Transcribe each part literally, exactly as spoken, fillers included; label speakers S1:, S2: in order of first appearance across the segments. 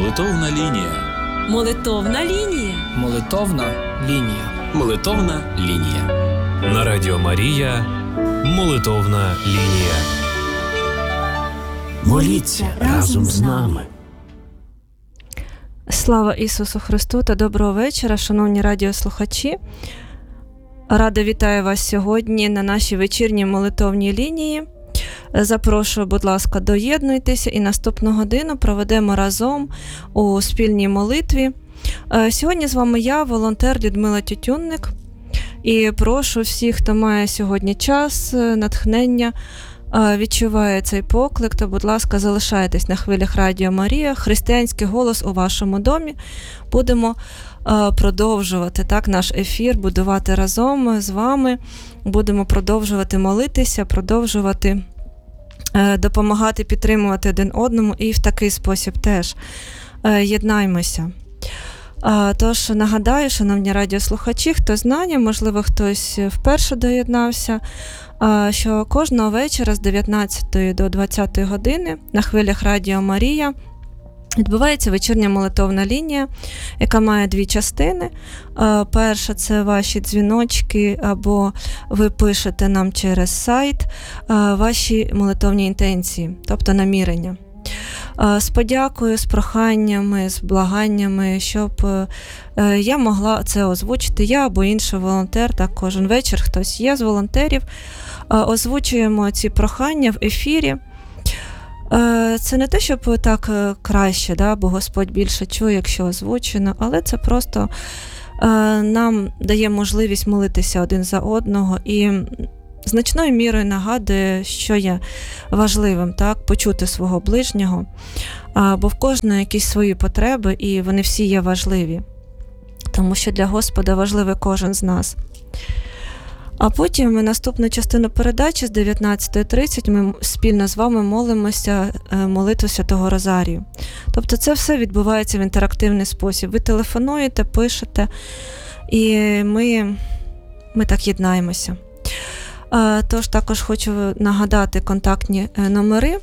S1: Молитовна лінія.
S2: Молитовна лінія.
S3: Молитовна лінія.
S1: Молитовна лінія.
S4: На Радіо Марія. Молитовна лінія.
S5: Моліться разом з нами.
S6: Слава Ісусу Христу та доброго вечора, шановні радіослухачі. Рада вітаю вас сьогодні на нашій вечірній молитовній лінії. Запрошую, будь ласка, доєднуйтеся і наступну годину проведемо разом у спільній молитві. Сьогодні з вами я, волонтер Людмила Тютюнник, і прошу всіх, хто має сьогодні час, натхнення, відчуває цей поклик, то, будь ласка, залишайтесь на хвилях Радіо Марія. Християнський голос у вашому домі. Будемо продовжувати так, наш ефір, будувати разом з вами. Будемо продовжувати молитися, продовжувати допомагати, підтримувати один одному і в такий спосіб теж єднаймося. Тож нагадаю, шановні радіослухачі, хто знає, можливо, хтось вперше доєднався, що кожного вечора з дев'ятнадцятої до двадцятої години на хвилях Радіо Марія відбувається вечірня молитовна лінія, яка має дві частини. Перша – це ваші дзвіночки, або ви пишете нам через сайт ваші молитовні інтенції, тобто намірення. З подякою, з проханнями, з благаннями, щоб я могла це озвучити, я або інший волонтер, так кожен вечір хтось є з волонтерів, озвучуємо ці прохання в ефірі. Це не те, щоб так краще, да, бо Господь більше чує, якщо озвучено, але це просто нам дає можливість молитися один за одного і значною мірою нагадує, що є важливим, так, почути свого ближнього, бо в кожного якісь свої потреби, і вони всі є важливі, тому що для Господа важливий кожен з нас. А потім ми наступну частину передачі з дев'ятнадцятої тридцять ми спільно з вами молимося молитву Святого Розарію. Тобто це все відбувається в інтерактивний спосіб. Ви телефонуєте, пишете, і ми, ми так єднаємося. Тож також хочу нагадати контактні номери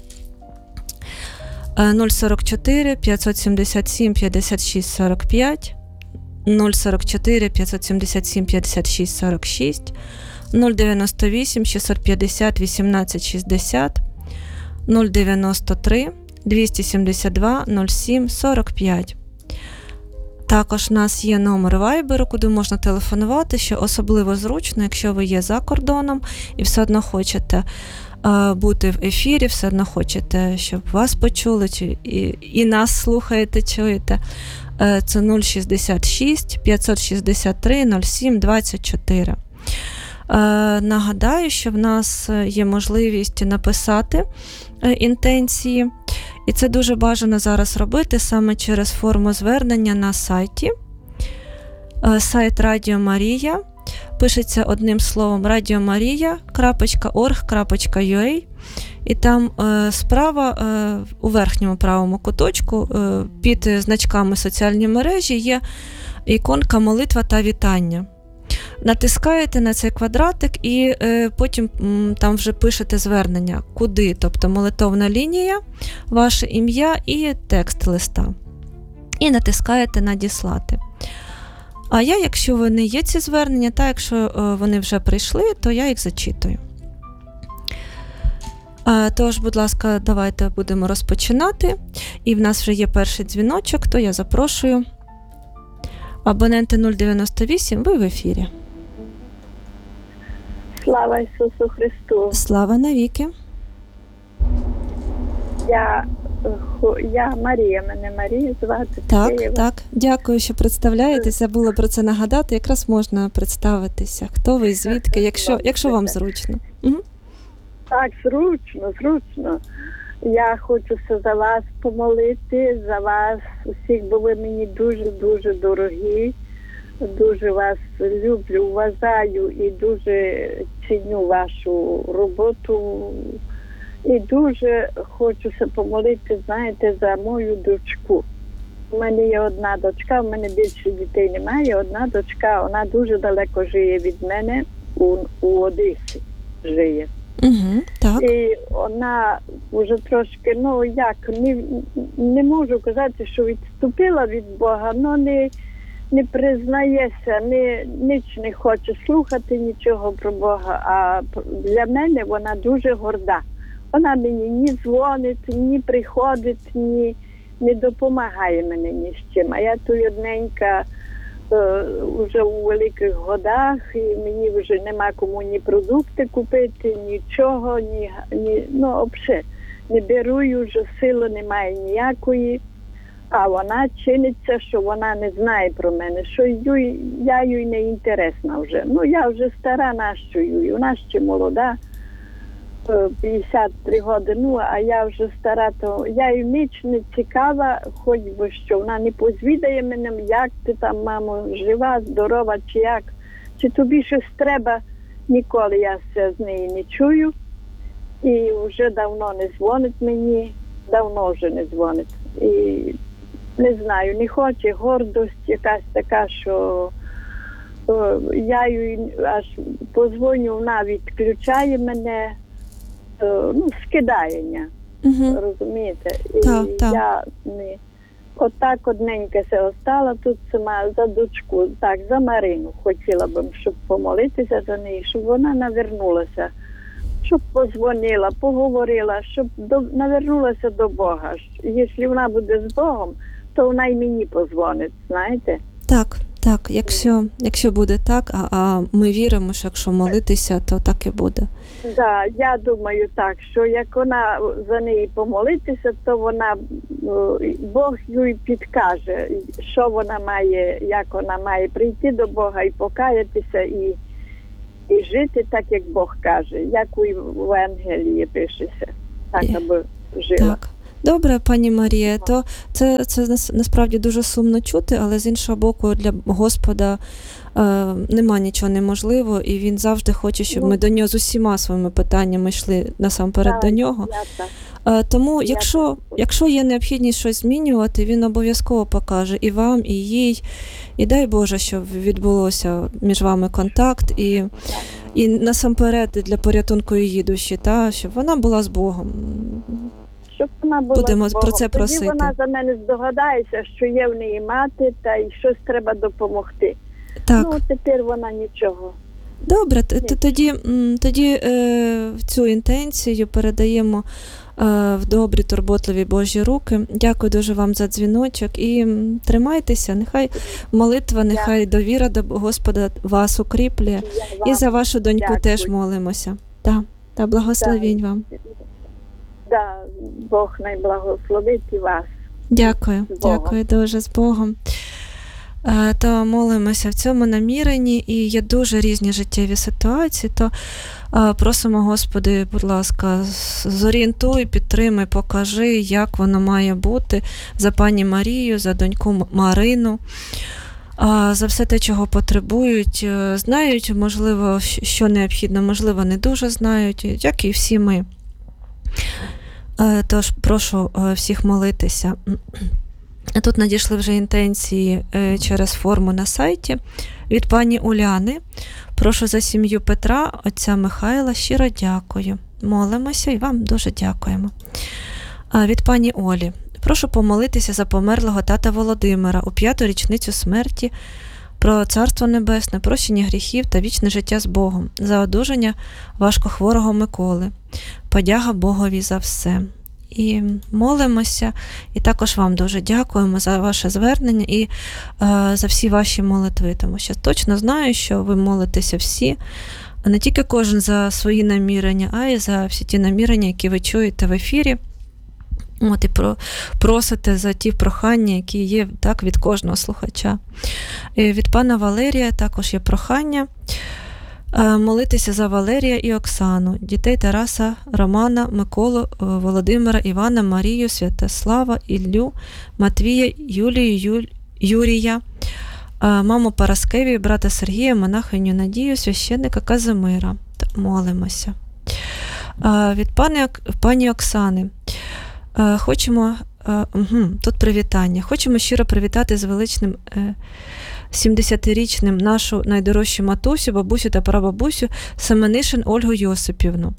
S6: нуль сорок чотири п'ятсот сімдесят сім п'ятдесят шість сорок п'ять, нуль сорок чотири п'ятсот сімдесят сім п'ятдесят шість сорок шість, нуль дев'яносто вісім шістсот п'ятдесят вісімнадцять шістдесят, нуль дев'яносто три двісті сімдесят два нуль сім сорок п'ять. Також у нас є номер Вайберу, куди можна телефонувати, що особливо зручно, якщо ви є за кордоном і все одно хочете е, бути в ефірі, все одно хочете, щоб вас почули, чи, і, і нас слухаєте, чуєте. Е, це нуль шістдесят шість п'ятсот шістдесят три нуль сім двадцять чотири. Е, нагадаю, що в нас є можливість написати е, інтенції. І це дуже бажано зараз робити саме через форму звернення на сайті. Сайт Радіо Марія. Пишеться одним словом радіомарія крапка орг крапка ю а. І там е, справа е, у верхньому правому куточку е, під значками соціальні мережі є іконка молитва та вітання. Натискаєте на цей квадратик і е, потім м, там вже пишете звернення, куди, тобто молитовна лінія, ваше ім'я і текст листа. І натискаєте надіслати. А я, якщо вони є ці звернення, та якщо е, вони вже прийшли, то я їх зачитую. Е, тож, будь ласка, давайте будемо розпочинати. І в нас вже є перший дзвіночок, то я запрошую. Абоненти нуль дев'яносто вісім, ви в ефірі.
S7: Слава Ісусу Христу!
S6: Слава навіки!
S7: Я, я Марія, мене Марія звати.
S6: Так, Києва. Так, дякую, що представляєтеся. Забула про це нагадати. Якраз можна представитися, хто ви і звідки, якщо, якщо вам зручно. Угу.
S7: Так, зручно, зручно. Я хочу за вас помолити, за вас усіх, бо ви мені дуже-дуже дорогі. Дуже вас люблю, вважаю і дуже ціню вашу роботу. І дуже хочуся помолити, знаєте, за мою дочку. У мене є одна дочка, у мене більше дітей немає. Одна дочка, вона дуже далеко живе від мене, у, у Одесі живе.
S6: Угу, так.
S7: І вона вже трошки, ну як, не, не можу казати, що відступила від Бога, але не, не признається, не, ніч не хоче слухати нічого про Бога. А для мене вона дуже горда. Вона мені ні дзвонить, ні приходить, ні не допомагає мені ні з чим. А я тут одненька е, вже у великих годах, і мені вже нема кому ні продукти купити, нічого, ні, ні ну, взагалі не беру, вже сили немає ніякої. А вона чиниться, що вона не знає про мене, що ю, я їй не інтересна вже. Ну, я вже стара, нащо їй, вона ще молода. п'ятдесят три роки, ну, а я вже стара, то я їй ніч не цікава, хоч би що, вона не позвідає мене, як ти там, мамо, жива, здорова, чи як, чи тобі щось треба, ніколи я це з неї не чую, і вже давно не дзвонить мені, давно вже не дзвонить, і не знаю, не хоче, гордость якась така, що о, я їй аж позвоню, вона відключає мене, ну, скидання,
S6: Угу.
S7: розумієте? І
S6: Так, так.
S7: я не... Отак одненька се остала тут сама за дочку, так, за Марину. Хотіла б, щоб помолитися за неї, щоб вона навернулася, щоб позвонила, поговорила, щоб до... навернулася до Бога. Якщо вона буде з Богом, то вона й мені позвонить, знаєте?
S6: Так, так, якщо, якщо буде так, а, а ми віримо, що якщо молитися, то так і буде.
S7: Да, я думаю так, що як вона за неї помолитися, то вона, Бог їй підкаже, що вона має, як вона має прийти до Бога і покаятися, і, і жити так, як Бог каже, як у Євангелії пишеться, так, аби жила.
S6: Так. Добре, пані Марія, то це, це насправді дуже сумно чути, але з іншого боку для Господа е, нема нічого неможливого, і Він завжди хоче, щоб ми до Нього з усіма своїми питаннями йшли насамперед
S7: Так,
S6: до Нього.
S7: я так.
S6: Е, тому, якщо, якщо є необхідність щось змінювати, Він обов'язково покаже і вам, і їй, і дай Боже, щоб відбулося між вами контакт, і, і насамперед для порятунку її душі, та, щоб вона була з Богом.
S7: Щоб вона була
S6: Будемо
S7: з Богом.
S6: про це просити.
S7: Тоді вона за мене здогадається, що є в неї мати, та й щось треба допомогти.
S6: Так.
S7: Ну, тепер вона нічого.
S6: Добре, т- т- тоді, м, тоді е, цю інтенцію передаємо е, в добрі, турботливі Божі руки. Дякую дуже вам за дзвіночок і м, тримайтеся, нехай молитва, нехай довіра до Господа вас укріплює.
S7: Я
S6: І
S7: вам
S6: за вашу доньку
S7: дякую.
S6: теж молимося. Так, та благословінь вам.
S7: Да, Бог найблагословить і вас.
S6: Дякую,
S7: З Богом.
S6: дякую дуже, з Богом. Е, То молимося в цьому наміренні, і є дуже різні життєві ситуації, то е, просимо, Господи, будь ласка, з- зорієнтуй, підтримай, покажи, як воно має бути за пані Марію, за доньку М- Марину, е, за все те, чого потребують. Е, Знають, можливо, щ- що необхідно, можливо, не дуже знають, як і всі ми. Е, Тож прошу е, всіх молитися. Тут надійшли вже інтенції е, через форму на сайті від пані Уляни. Прошу за сім'ю Петра, отця Михайла, щиро дякую. Молимося і вам дуже дякуємо. Е, Від пані Олі. Прошу помолитися за померлого тата Володимира у п'яту річницю смерті, про Царство Небесне, прощення гріхів та вічне життя з Богом, за одужання важкохворого Миколи. Подяга Богові за все. І молимося, і також вам дуже дякуємо за ваше звернення і е, за всі ваші молитви, тому що точно знаю, що ви молитеся всі, а не тільки кожен за свої намірення, а й за всі ті намірення, які ви чуєте в ефірі. От і про, просите за ті прохання, які є так від кожного слухача. І від пана Валерія також є прохання е, молитися за Валерія і Оксану, дітей Тараса, Романа, Миколу, е, Володимира, Івана, Марію, Святослава, Іллю, Матвія, Юлію, Юль, Юрія, е, маму Параскевію, брата Сергія, монахиню Надію, священника Казимира. Так, молимося. Е, від пані, пані Оксани. Е, Хочемо, е, угу, тут привітання. Хочемо щиро привітати з величним е, сімдесятирічним нашу найдорожчу матусю, бабусю та прабабусю Семенишин Ольгу Йосипівну.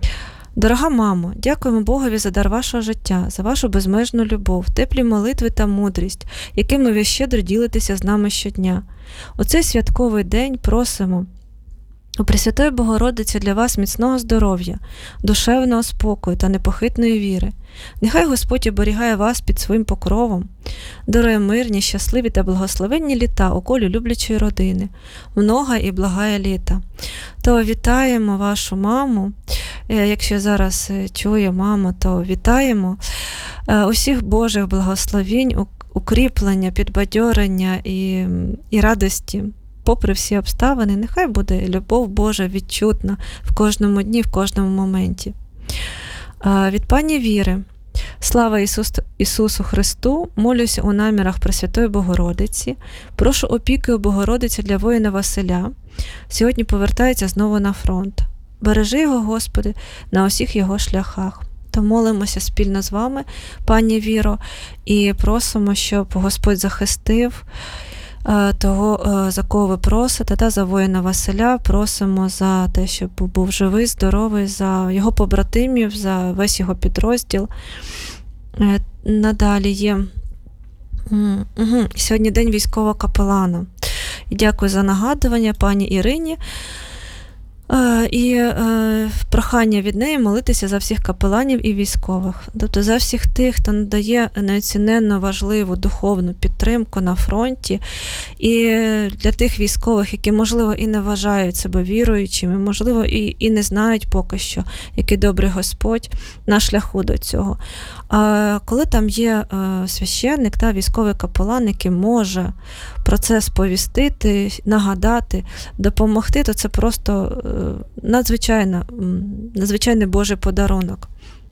S6: Дорога мамо, дякуємо Богові за дар вашого життя, за вашу безмежну любов, теплі молитви та мудрість, якими ви щедро ділитеся з нами щодня. У цей святковий день просимо у Пресвятої Богородиці для вас міцного здоров'я, душевного спокою та непохитної віри. Нехай Господь оберігає вас під своїм покровом, дарує мирні, щасливі та благословенні літа у колі люблячої родини, много і благає літа. То вітаємо вашу маму. Якщо зараз чує мама, то вітаємо усіх Божих благословінь, укріплення, підбадьорення і, і радості. Попри всі обставини, нехай буде любов Божа відчутна в кожному дні, в кожному моменті. Від пані Віри. Слава Ісус, Ісусу Христу, молюся у намірах Пресвятої Богородиці, прошу опіки у Богородиці для воїна Василя, сьогодні повертається знову на фронт. Бережи його, Господи, на усіх його шляхах. То молимося спільно з вами, пані Віро, і просимо, щоб Господь захистив того, за кого ви просите, та за воїна Василя, просимо за те, щоб був живий, здоровий, за його побратимів, за весь його підрозділ. Надалі є угу. Сьогодні день військового капелана. І дякую за нагадування пані Ірині. І е, прохання від неї молитися за всіх капеланів і військових. Тобто за всіх тих, хто надає неоціненно важливу духовну підтримку на фронті. І для тих військових, які, можливо, і не вважають себе віруючими, можливо, і, і не знають поки що, який добрий Господь на шляху до цього. А коли там є е, священник та військовий капелан, який може про це сповістити, нагадати, допомогти, то це просто е, надзвичайно, надзвичайний Божий подарунок.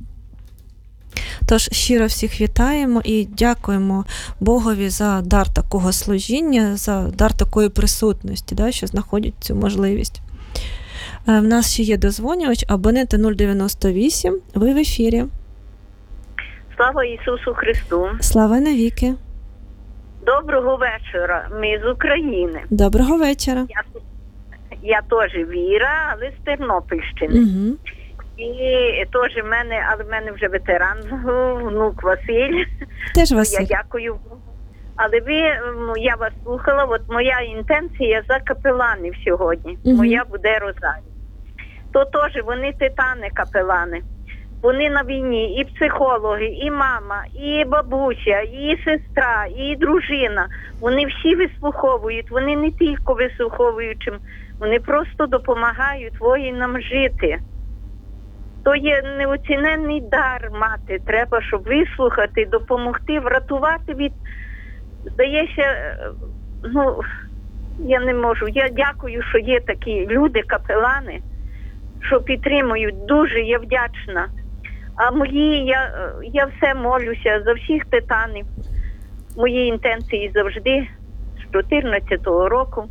S6: Тож щиро всіх вітаємо і дякуємо Богові за дар такого служіння, за дар такої присутності, да, що знаходять цю можливість. Е, в нас ще є дозвонювач, абонент нуль дев'яносто вісім, ви в ефірі.
S8: Слава Ісусу Христу!
S6: Слава навіки!
S8: Доброго вечора, ми з України.
S6: Доброго вечора.
S8: Я, я теж Віра, але з Тернопільщини.
S6: Угу.
S8: І теж в мене, але в мене вже ветеран, внук Василь.
S6: Теж Василь.
S8: Я дякую. Але ви, я вас слухала, от моя інтенція за капеланів сьогодні.
S6: Угу.
S8: Моя буде Розарій. То теж вони титани капелани. Вони на війні, і психологи, і мама, і бабуся, і сестра, і дружина. Вони всі вислуховують, вони не тільки вислуховуючим, вони просто допомагають воїнам жити. То є неоціненний дар мати, треба, щоб вислухати, допомогти, врятувати від, здається, ну, я не можу. Я дякую, що є такі люди, капелани, що підтримують, дуже я вдячна. А мої, я, я все молюся за всіх титанів. Мої інтенції завжди з чотирнадцятого року.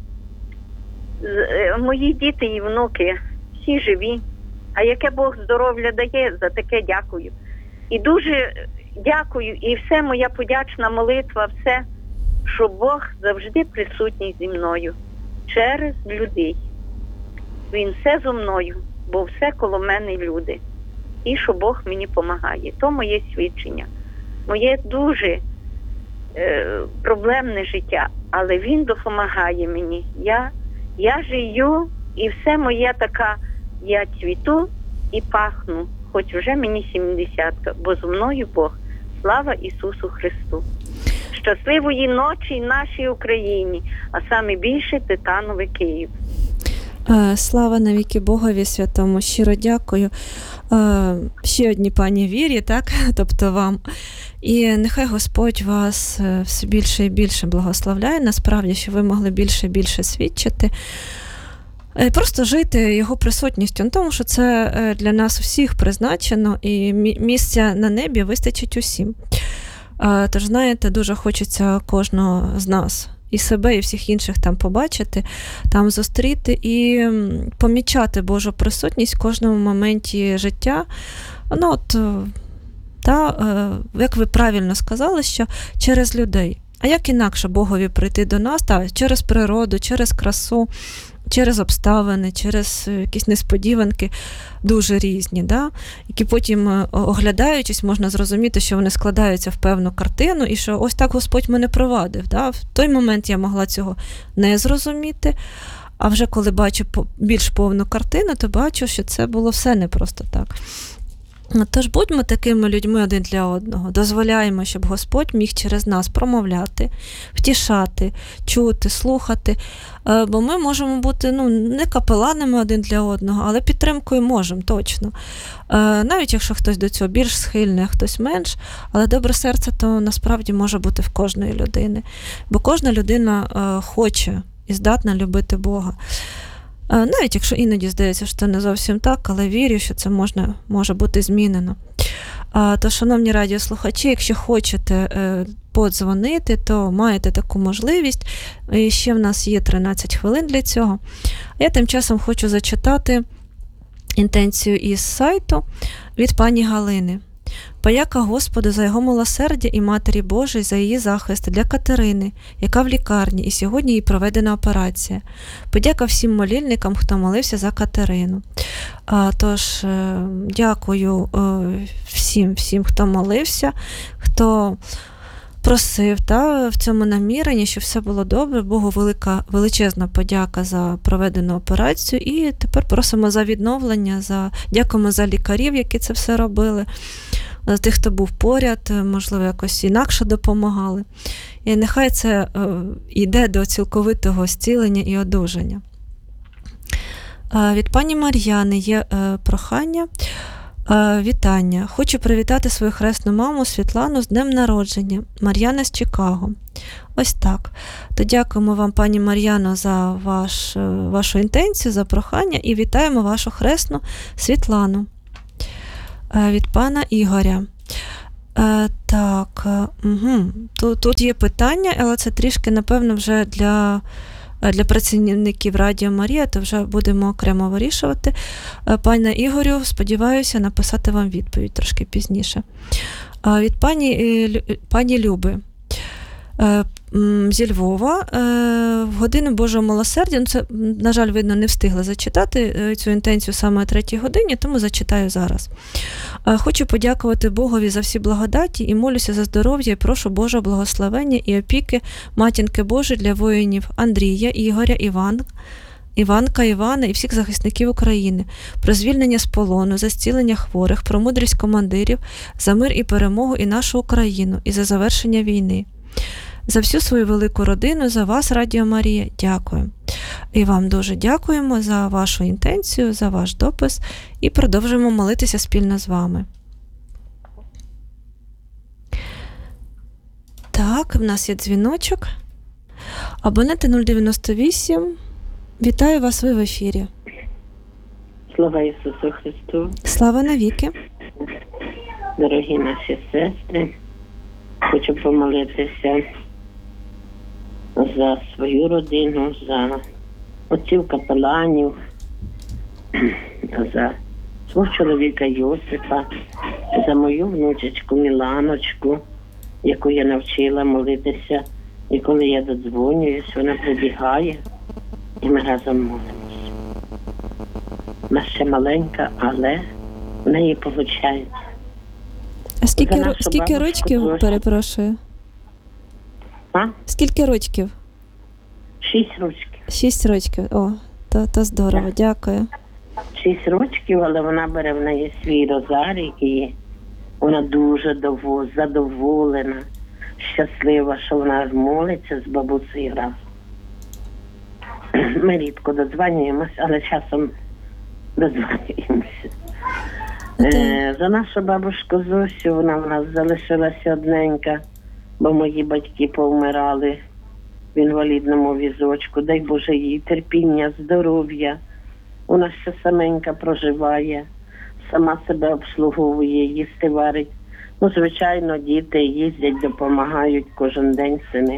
S8: Мої діти і внуки всі живі. А яке Бог здоров'я дає, за таке дякую. І дуже дякую, і все моя подячна молитва, все, що Бог завжди присутній зі мною. Через людей. Він все зо мною, бо все коло мене люди. І що Бог мені допомагає. То моє свідчення. Моє дуже е, проблемне життя, але Він допомагає мені. Я, я живу, і все моє така, я цвіту і пахну, хоч вже мені сімдесятка, бо зо мною Бог. Слава Ісусу Христу! Щасливої ночі нашій Україні, а саме більше Титановий Київ.
S6: Слава навіки Богові святому, щиро дякую. Ще одній пані Вірі, так, тобто вам. І нехай Господь вас все більше і більше благословляє, насправді, що ви могли більше і більше свідчити. Просто жити Його присутністю, тому що це для нас всіх призначено, і місця на небі вистачить усім. Тож, знаєте, дуже хочеться кожного з нас і себе, і всіх інших там побачити, там зустріти і помічати Божу присутність в кожному моменті життя. Ну, от, та, як ви правильно сказали, що через людей. А як інакше Богові прийти до нас? Та, через природу, через красу, через обставини, через якісь несподіванки дуже різні, да? Які потім, оглядаючись, можна зрозуміти, що вони складаються в певну картину і що ось так Господь мене провадив. Да? В той момент я могла цього не зрозуміти, а вже коли бачу більш повну картину, то бачу, що це було все не просто так. Тож будьмо такими людьми один для одного, дозволяємо, щоб Господь міг через нас промовляти, втішати, чути, слухати, бо ми можемо бути ну, не капеланами один для одного, але підтримкою можемо, точно. Навіть якщо хтось до цього більш схильний, а хтось менш, але добре серце то насправді може бути в кожної людини, бо кожна людина хоче і здатна любити Бога. Навіть якщо іноді здається, що це не зовсім так, але вірю, що це можна, може бути змінено. То, шановні радіослухачі, якщо хочете подзвонити, то маєте таку можливість. І ще в нас є тринадцять хвилин для цього. Я тим часом хочу зачитати інтенцію із сайту від пані Галини. Подяка Господу за його милосердя і Матері Божій за її захист для Катерини, яка в лікарні, і сьогодні їй проведена операція. Подяка всім молільникам, хто молився за Катерину. А, тож, дякую всім, всім, хто молився, хто просив та, в цьому наміренні, щоб все було добре. Богу велика, величезна подяка за проведену операцію. І тепер просимо за відновлення, за, дякуємо за лікарів, які це все робили, за тих, хто був поряд, можливо, якось інакше допомагали. І нехай це е, йде до цілковитого зцілення і одужання. Е, від пані Мар'яни є е, прохання. Е, вітання. Хочу привітати свою хресну маму Світлану з днем народження. Мар'яна з Чикаго. Ось так. То дякуємо вам, пані Мар'яно, за ваш, вашу інтенцію, за прохання і вітаємо вашу хресну Світлану. Від пана Ігоря. Е, так, угу. тут, тут є питання, але це трішки, напевно, вже для, для працівників Радіо Марія, то вже будемо окремо вирішувати. Е, пане Ігорю, сподіваюся написати вам відповідь трошки пізніше. Е, від пані, пані Люби. Е, зі Львова. В годину Божого милосердя, ну це, на жаль, видно, не встигла зачитати цю інтенцію саме о третій годині, тому зачитаю зараз. Хочу подякувати Богові за всі благодаті і молюся за здоров'я і прошу Божого благословення і опіки Матінки Божої для воїнів Андрія, Ігоря, Іван, Іванка, Івана і всіх захисників України, про звільнення з полону, за зцілення хворих, про мудрість командирів, за мир і перемогу і нашу Україну, і за завершення війни. За всю свою велику родину, за вас, Радіо Марія, дякую. І вам дуже дякуємо за вашу інтенцію, за ваш допис, і продовжуємо молитися спільно з вами. Так, в нас є дзвіночок. Абоненти нуль дев'яносто вісім. Вітаю вас, ви в ефірі.
S9: Слава Ісусу Христу.
S6: Слава навіки.
S9: Дорогі наші сестри, хочу помолитися за свою родину, за отців капеланів, за свого чоловіка Йосипа, за мою внучечку Міланочку, яку я навчила молитися. І коли я додзвонююсь, вона прибігає, і ми разом молимося. Вона ще маленька, але в неї виходить.
S6: А скільки, ро... скільки рочків,
S9: просить.
S6: перепрошую?
S9: А?
S6: Скільки рочків?
S9: Шість рочків.
S6: Шість рочків. О, то, то здорово, так. Дякую.
S9: Шість рочків, але вона бере в неї свій розарій, і вона дуже довго задоволена, щаслива, що вона молиться з бабусею разом. Ми рідко додзвонюємося, але часом додзвонюємося. Е, за нашу бабушку Зосю, вона в нас залишилася одненька, бо мої батьки повмирали в інвалідному візочку. Дай Боже їй терпіння, здоров'я. Вона ще саменька проживає, сама себе обслуговує, їсти варить. Ну, звичайно, діти їздять, допомагають кожен день сини.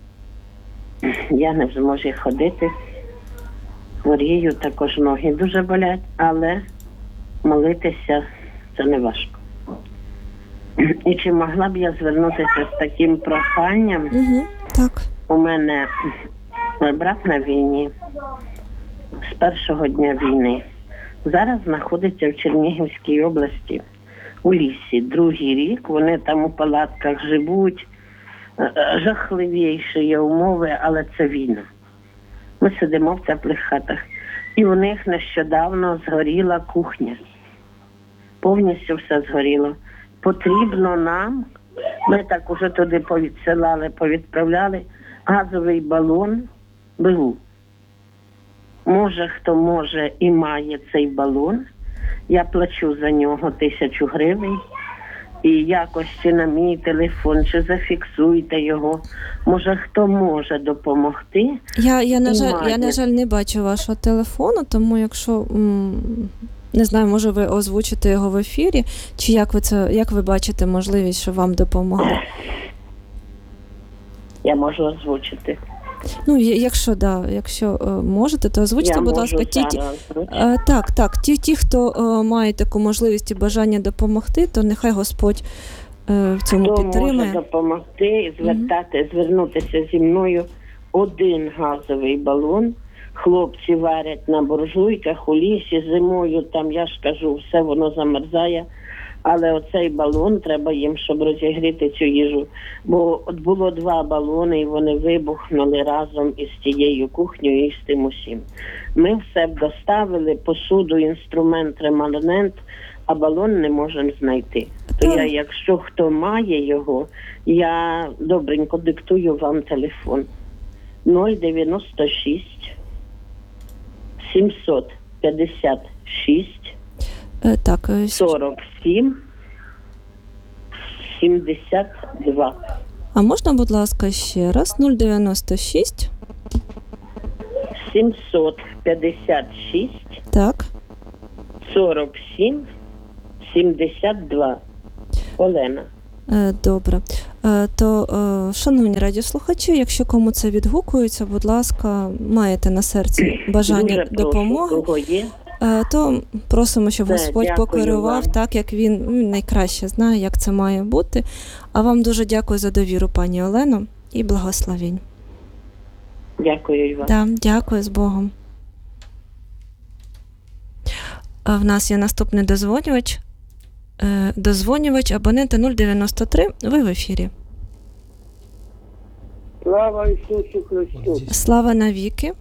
S9: Я не в змозі ходити, хворію, також ноги дуже болять, але молитися це не важко. І чи могла б я звернутися з таким проханням?
S6: Угу, так.
S9: У мене брат на війні, з першого дня війни. Зараз знаходиться в Чернігівській області у лісі. Другий рік вони там у палатках живуть. Жахливіші є умови, але це війна. Ми сидимо в теплих хатах. І у них нещодавно згоріла кухня. Повністю все згоріло. Потрібно нам, ми так уже туди повідсилали, повідправляли, газовий балон БУ. Може, хто може і має цей балон, я плачу за нього тисячу гривень. І якось чи на мій телефон, чи зафіксуйте його. Може, хто може допомогти.
S6: Я, я, на, жаль,
S9: має.
S6: я, на жаль, не бачу вашого телефону, тому якщо, м, не знаю, може ви озвучите його в ефірі, чи як ви, це, як ви бачите можливість, що вам допомогли?
S9: Я можу озвучити.
S6: Ну, я- якщо, да, якщо е, можете, то озвучте,
S9: Я
S6: будь
S9: можу
S6: ласка, ті, ті,
S9: зараз озвучити.
S6: е, так, так, ті, ті, хто е, має таку можливість і бажання допомогти, то нехай Господь е, в цьому
S9: Хто
S6: підтримує.
S9: може допомогти, звертати, звернутися зі мною. Один газовий балон. Хлопці варять на буржуйках у лісі зимою, там, я ж кажу, все воно замерзає. Але оцей балон треба їм, щоб розігріти цю їжу. Бо от було два балони, і вони вибухнули разом із тією кухнею і з тим усім. Ми все б доставили, посуду, інструмент, реманент, а балон не можемо знайти. То я, якщо хто має його, я добренько диктую вам телефон. нуль дев'яносто шість сімсот п'ятдесят шість
S6: Е, так, е,
S9: сорок сім сімдесят два.
S6: а можна, будь ласка, ще раз? нуль дев'яносто шість,
S9: сімсот п'ятдесят шість
S6: так,
S9: сорок сім сімдесят два. Олена.
S6: е, добре. Е, то, е, шановні радіослухачі, якщо кому це відгукується, будь ласка, маєте на серці бажання
S9: Дуже прошу,
S6: допомоги,
S9: кого є.
S6: е, то просимо, щоб
S9: Все,
S6: Господь
S9: дякую
S6: покерував
S9: вам.
S6: так, як він ну, найкраще знає, як це має бути. А вам дуже дякую за довіру, пані Олено, і благословінь.
S9: Дякую і вам.
S6: Да, дякую, з Богом. А в нас є наступний дозвонювач. Е, Дозвонювач абонента нуль дев'яносто три. Ви в ефірі.
S10: Слава Ісусу Христу!
S6: Слава навіки.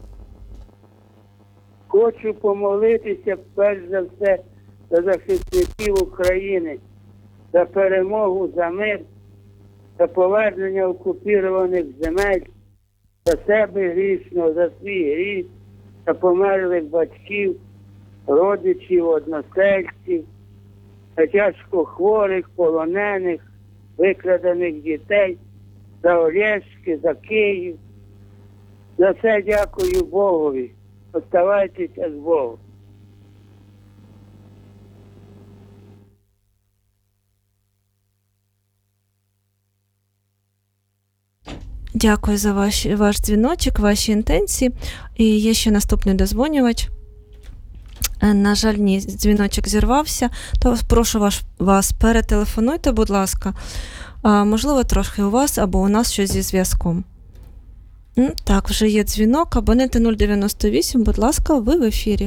S10: Хочу помолитися перш за все за захисників України, за перемогу, за мир, за повернення окупованих земель, за себе грішного, за свій гріх, за померлих батьків, родичів, односельців, за тяжко хворих, полонених, викрадених дітей, за Олешки, за Київ. За все дякую Богові. Оставайтеся з Богом.
S6: Дякую за ваш, ваш дзвіночок, ваші інтенції. І є ще наступний дозвонювач. Е, На жаль, ні, дзвіночок зірвався. То прошу вас, вас перетелефонуйте, будь ласка. А, можливо, трошки у вас або у нас щось зі зв'язком. М, Так, вже є дзвінок. Абоненти нуль дев'яносто вісім, будь ласка, ви в ефірі.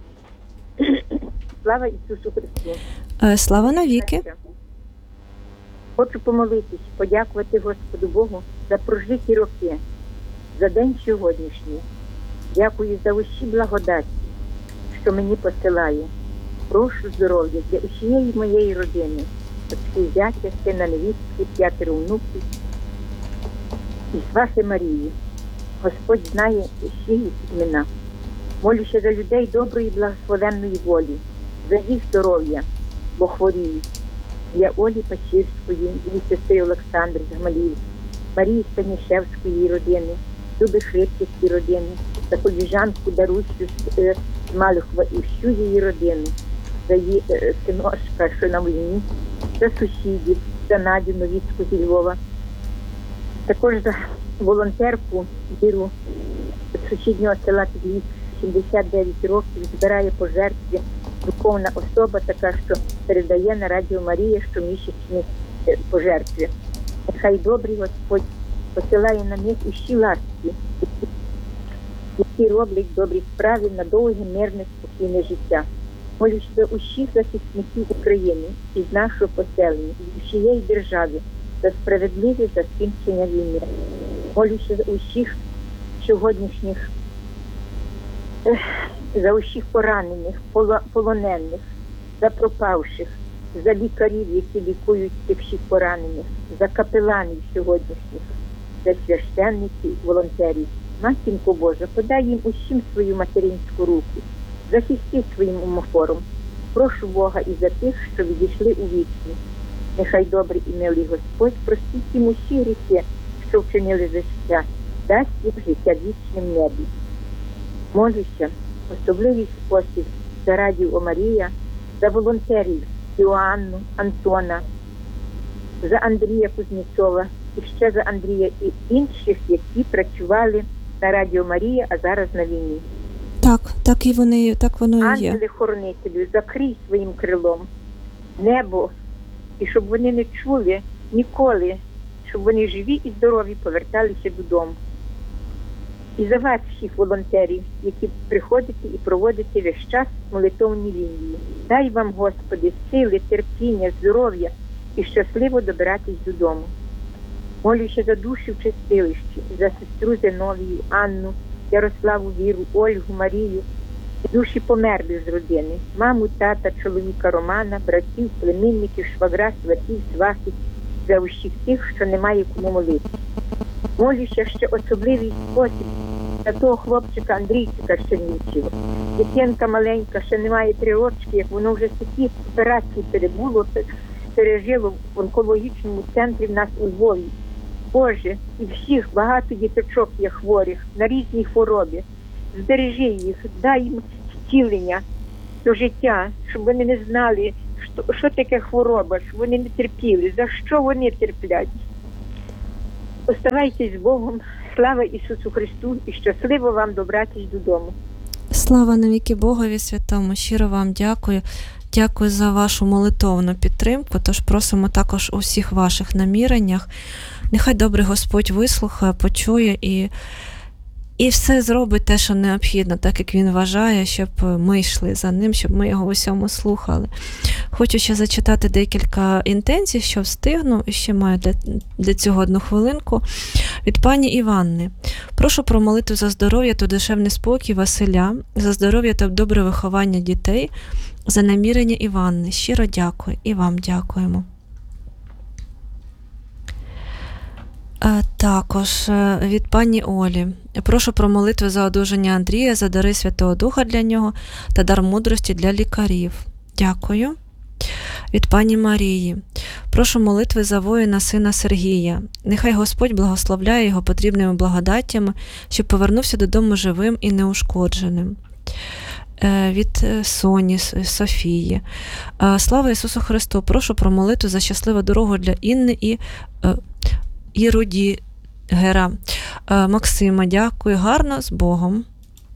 S8: Слава Ісусу Христу!
S6: Е, Слава навіки.
S8: Хочу помолитись, подякувати Господу Богу за прожиті роки, за день сьогоднішній. Дякую за усі благодаті, що мені посилає. Прошу здоров'я для усієї моєї родини, батьків, зятя, сина, невістки, п'ятеро внуків і свахи Марії. Господь знає усі їх імена. Молюся за людей доброї, благословенної волі, за їх здоров'я, бо хворіють. Для Олі Пасірської, її сестри Олександри з Гмаліїв, Марії Станішевської її родини, Люби Швидківської родини, за коліжанку Дарусю з, е, з Малюхова і всю її родину, за її е, синочка, що на війні, за сусідів, за Надю Новіцьку зі Львова, також за волонтерку Віру з сусіднього села Підліс, сімдесят дев'ять років, збирає пожертви, духовна особа така, що передає на Радіо Марія щомісячні е, пожертви. Нехай добрий Господь посилає на них усі ласки,
S11: які роблять добрі справи на довге, мирне, спокійне життя. Молюсь за усіх захисників України із нашого поселення, з усієї держави, за справедливе закінчення війни. Молюся за усіх сьогоднішніх, ех, за усіх поранених, поло- полонених, за пропавших, за лікарів, які лікують цих всіх поранених, за капеланів сьогоднішніх, за священників, волонтерів. Матінко Божа, подай їм усім свою материнську руку, захисти своїм умофором. Прошу Бога і за тих, що відійшли у вічність. Нехай добрий і милий Господь простить їм усі гріхи, що вчинили за життя, дасть їм життя вічне в небі. Молюся в особливий спосіб за Радіо Марія, за волонтерів Іоанну, Антона, за Андрія Кузнєцова і ще за Андрія і інших, які працювали на Радіо Марія, а зараз на війні.
S6: Так, так і вони, так воно і є.
S11: Ангели-хоронителю, закрий своїм крилом небо, і щоб вони не чули ніколи, щоб вони живі і здорові поверталися додому. І за вас, всіх волонтерів, які приходите і проводите весь час молитовні лінії. Дай вам, Господи, сили, терпіння, здоров'я і щасливо добиратись додому. Молюся за душі в чистилищі, за сестру Зиновію, Анну, Ярославу, Віру, Ольгу, Марію, і душі померлих з родини, маму, тата, чоловіка Романа, братів, племінників, швагра, сватів, свахи, за усіх тих, що немає кому молитися. Молюся ще особливий спосіб за того хлопчика Андрійчика з Чернівців. Дитинка маленька, ще немає три рочки, як воно вже такі операції перебуло, пережило в онкологічному центрі в нас у Львові. Боже, і всіх багато діточок є хворих на різні хвороби. Збережи їх, дай їм зцілення до життя, щоб вони не знали, що, що таке хвороба, щоб вони не терпіли, за що вони терплять. Оставайтесь з Богом, слава Ісусу Христу і щасливо вам добратись додому.
S6: Слава навіки Богові святому, щиро вам дякую. Дякую за вашу молитовну підтримку, тож просимо також у всіх ваших наміреннях. Нехай добрий Господь вислухає, почує і, і все зробить те, що необхідно, так як Він вважає, щоб ми йшли за Ним, щоб ми Його в усьому слухали. Хочу ще зачитати декілька інтенцій, що встигну, і ще маю для, для цього одну хвилинку. Від пані Іванни. Прошу про молитву за здоров'я та душевний спокій Василя, за здоров'я та добре виховання дітей, за намірення Іванни. Щиро дякую і вам дякуємо. Також від пані Олі. Прошу про молитву за одужання Андрія, за дари Святого Духа для нього та дар мудрості для лікарів. Дякую. Від пані Марії. Прошу молитви за воїна сина Сергія. Нехай Господь благословляє його потрібними благодаттями, щоб повернувся додому живим і неушкодженим. Від Соні, Софії. Слава Ісусу Христу! Прошу про молитву за щасливу дорогу для Інни і, і Руді Гера. Максима, дякую. Гарно, з Богом.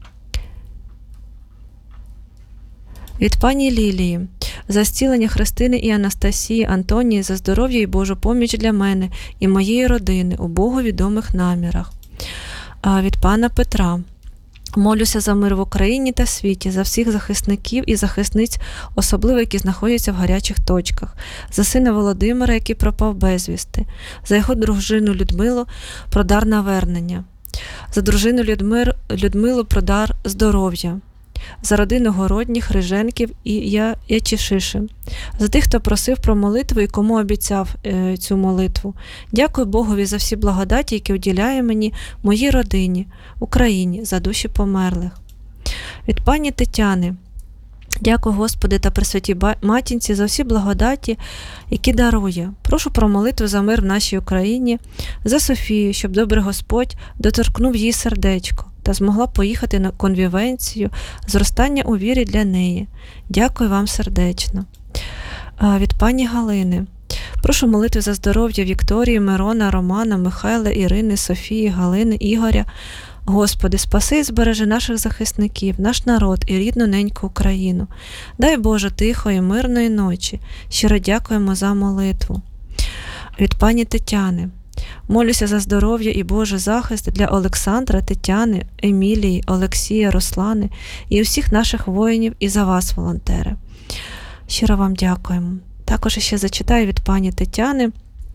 S6: Від пані Лілії. За зцілення Христини і Анастасії, Антонії, за здоров'я і Божу поміч для мене і моєї родини у Богу відомих намірах. Від пана Петра. Молюся за мир в Україні та світі, за всіх захисників і захисниць, особливо, які знаходяться в гарячих точках, за сина Володимира, який пропав безвісти, за його дружину Людмилу про дар навернення, за дружину Людмир, Людмилу про дар здоров'я, за родину Городніх, Риженків і Я, Ячішишин, за тих, хто просив про молитву і кому обіцяв е, цю молитву. Дякую Богові за всі благодаті, які уділяє мені, моїй родині, Україні, за душі померлих. Від пані Тетяни. Дякую Господи та Пресвятій Матінці за всі благодаті, які дарує. Прошу про молитву за мир в нашій Україні, за Софію, щоб добрий Господь доторкнув її сердечко та змогла поїхати на конвівенцію, зростання у вірі для неї. Дякую вам сердечно. Від пані Галини. Прошу молитви за здоров'я Вікторії, Мирона, Романа, Михайла, Ірини, Софії, Галини, Ігоря. Господи, спаси і збережи наших захисників, наш народ і рідну неньку Україну. Дай Боже тихої, мирної ночі. Щиро дякуємо за молитву. Від пані Тетяни. Молюся за здоров'я і Божий захист для Олександра, Тетяни, Емілії, Олексія, Руслани і усіх наших воїнів і за вас, волонтери. Щиро вам дякуємо. Також ще зачитаю від пані Тетяни.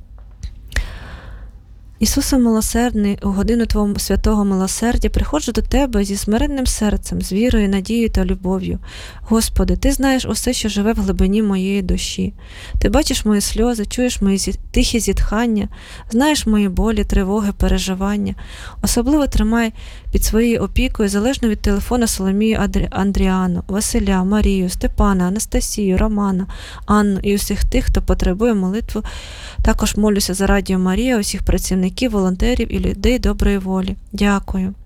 S6: Ісусе милосердний, у годину Твого святого милосердя приходжу до Тебе зі смиренним серцем, з вірою, надією та любов'ю. Господи, Ти знаєш усе, що живе в глибині моєї душі. Ти бачиш мої сльози, чуєш мої зі... тихі зітхання, знаєш мої болі, тривоги, переживання. Особливо тримай під своєю опікою, залежно від телефона, Соломію Адрі... Андріану, Василя, Марію, Степана, Анастасію, Романа, Анну і усіх тих, хто потребує молитву. Також молюся за Радіо Марія, усіх працівників, волонтерів і людей доброї волі. Дякую.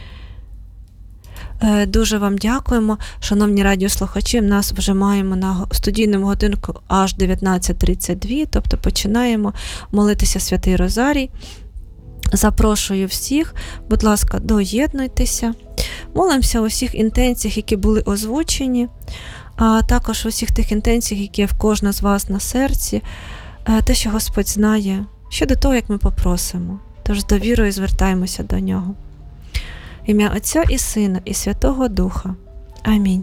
S6: Дуже вам дякуємо, шановні радіослухачі. Нас вже маємо на студійному годинку аж дев'ятнадцять тридцять два, тобто починаємо молитися Святий Розарій. Запрошую всіх, будь ласка, доєднуйтеся. Молимося у всіх інтенціях, які були озвучені, а також у всіх тих інтенціях, які є в кожного з вас на серці, те, що Господь знає, щодо того, як ми попросимо. Тож з довірою звертаємося до Нього. В ім'я Отця і Сина, і Святого Духа. Амінь.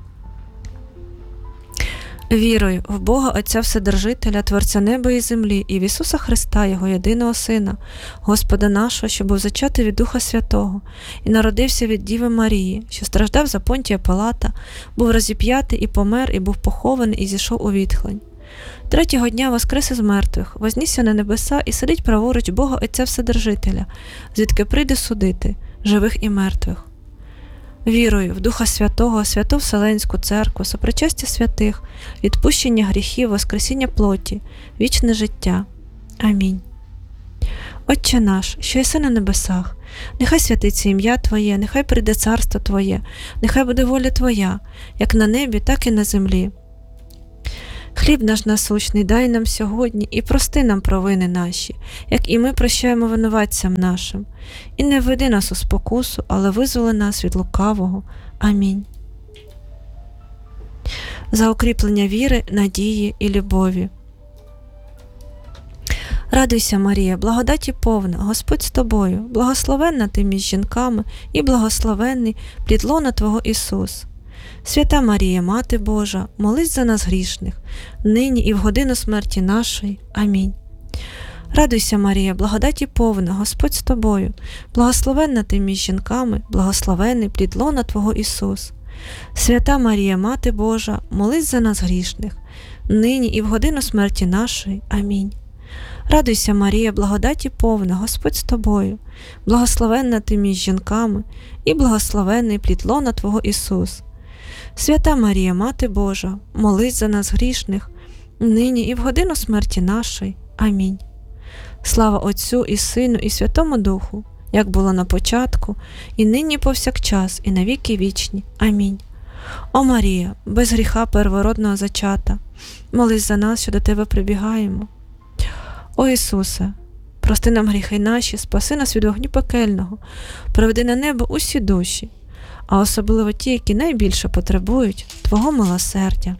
S6: Вірую в Бога Отця Вседержителя, Творця неба і землі, і в Ісуса Христа, Його єдиного Сина, Господа нашого, що був зачатий від Духа Святого, і народився від Діви Марії, що страждав за Понтія Пилата, був розіп'ятий і помер, і був похований, і зійшов у відхлень. Третього дня воскрес із мертвих, вознісся на небеса і сидить праворуч Бога Отця Вседержителя, звідки прийде судити живих і мертвих. Вірую в Духа Святого, Святу Вселенську Церкву, сопричастя святих, відпущення гріхів, воскресіння плоті, вічне життя. Амінь. Отче наш, що єси на небесах, нехай святиться ім'я Твоє, нехай прийде царство Твоє, нехай буде воля Твоя, як на небі, так і на землі. Хліб наш насущний дай нам сьогодні і прости нам провини наші, як і ми прощаємо винуватцям нашим. І не введи нас у спокусу, але визволи нас від лукавого. Амінь. За укріплення віри, надії і любові. Радуйся, Марія, благодаті повна, Господь з тобою, благословенна ти між жінками і благословенний плід лона Твого Ісус. Свята Марія, Мати Божа, молись за нас грішних, нині і в годину смерті нашої. Амінь. Радуйся, Марія, благодаті повна, Господь з тобою, благословенна ти між жінками, благословенний плід лона Твого Ісус. Свята Марія, Мати Божа, молись за нас грішних, нині і в годину смерті нашої. Амінь. Радуйся, Марія, благодаті повна, Господь з тобою, благословенна ти між жінками і благословенний плід лона Твого Ісус. Свята Марія, Мати Божа, молись за нас грішних, нині і в годину смерті нашої. Амінь. Слава Отцю і Сину і Святому Духу, як було на початку, і нині повсякчас, і навіки вічні. Амінь. О Марія, без гріха первородного зачата, молись за нас, що до Тебе прибігаємо. О Ісусе, прости нам гріхи наші, спаси нас від вогню пекельного, приведи на небо усі душі, а особливо ті, які найбільше потребують Твого милосердя.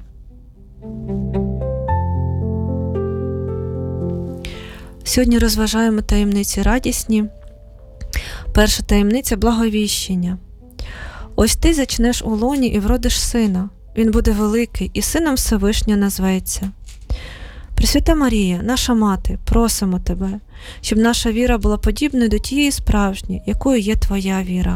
S6: Сьогодні розважаємо таємниці радісні. Перша таємниця – благовіщення. Ось ти зачнеш у лоні і вродиш сина. Він буде великий, і сином Всевишнього назветься. Пресвята Марія, наша мати, просимо тебе, щоб наша віра була подібною до тієї справжньої, якою є твоя віра.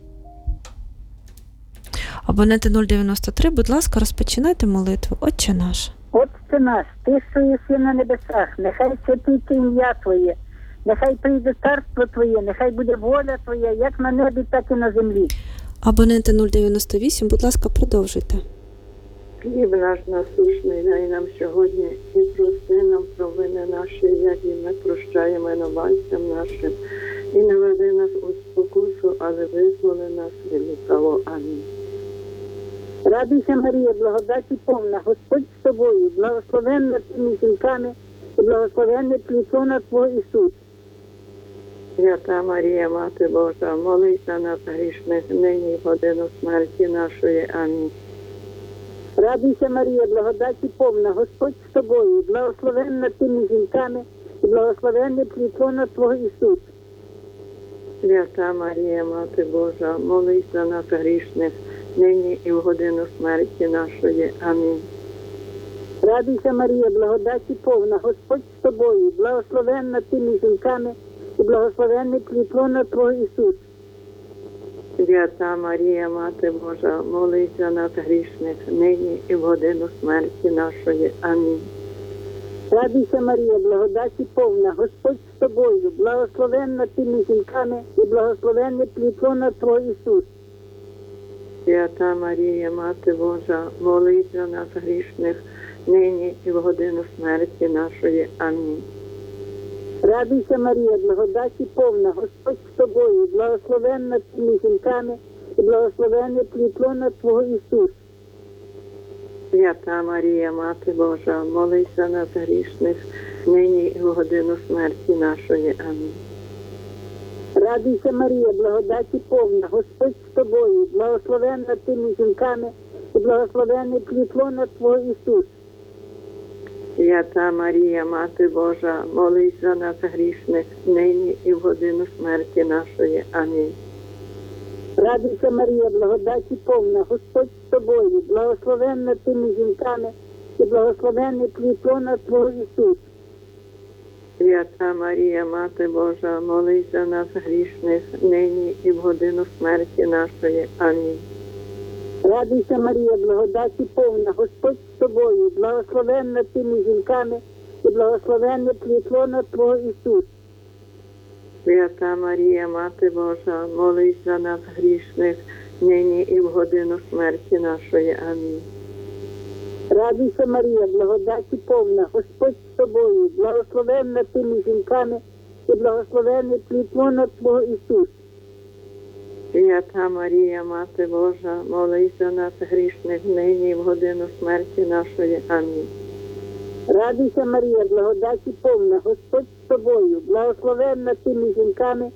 S6: Абоненти нуль дев'яносто три, будь ласка, розпочинайте молитву. Отче наш.
S7: Отче наш, ти, що єси на небесах, нехай святиться ім'я Твоє, нехай прийде царство Твоє, нехай буде воля Твоя, як на небі, так і на землі.
S6: Абоненти нуль дев'яносто вісім, будь ласка, продовжуйте.
S12: Хліб наш насущний дай нам сьогодні, і прости нам провини наші, як і ми прощаємо винуватцям нашим. І не веди нас у спокусу, але визволи нас від лукавого. Амінь.
S7: Радуйся, Марія, благодаті повна, Господь з тобою, благословенна ти між жінками, і благословенний плід лона Твого Ісус.
S12: Свята Марія, Мати Божа, молись за нас грішних, нині в годину смерті нашої. Амінь.
S7: Радуйся, Марія, благодаті повна, Господь з тобою, благословенна ти між жінками, і благословенний плітлона Твого Ісус.
S12: Свята Марія, Мати Божа, молись за нас грішних, нині і в годину смерті нашої. Амінь.
S7: Радуйся, Марія, благодаті повна, Господь з тобою, благословенна ти між жінками, і благословенний плітлона Твого Ісус.
S12: Свята Марія, Мати Божа, молись за нас грішних, нині і в годину смерті нашої. Амінь.
S7: Радуйся, Марія, благодаті повна, Господь з тобою, благословенна ти між жінками, і благословенний плітлона Твого Ісус.
S12: Свята Марія, Мати Божа, молись за нас грішних, нині і в годину смерті нашої. Амінь.
S7: Радуйся, Марія, благодаті повна, Господь з тобою, благословенна ти між жінками, і благословенний плітлона Твого Ісус.
S12: Свята Марія, Мати Божа, молись за нас грішних, нині і в годину смерті нашої. Амінь.
S7: Радуйся, Марія, благодаті повна, Господь з тобою, благословенна ти між жінками, і благословенний плітлона Твого Ісус.
S12: Свята Марія, Мати Божа, молись за нас грішних, нині і в годину смерті нашої. Амінь.
S7: Радуйся, Марія, благодаті повна, Господь з тобою, благословенна ти між жінками, і благословенний плітлона Твого Ісус.
S12: Свята Марія, Мати Божа, молись за нас грішних, нині і в годину смерті нашої. Амінь.
S7: Радуйся, Марія, благодаті повна, Господь з тобою, благословенна ти між жінками, і благословенний плітлона Твого Ісус.
S12: Свята Марія, Мати Божа, молись за нас грішних, нині і в годину смерті нашої. Амінь.
S7: Радуйся, Марія, благодаті повна, Господь з тобою, благословенна ти між жінками, і благословенний плітлона Твого Ісус.
S12: Свята Марія, Мати Божа, молись за нас грішних, нині і в годину смерті нашої. Амінь.
S7: Радуйся, Марія, благодаті повна, Господь з тобою, благословенна ти між жінками,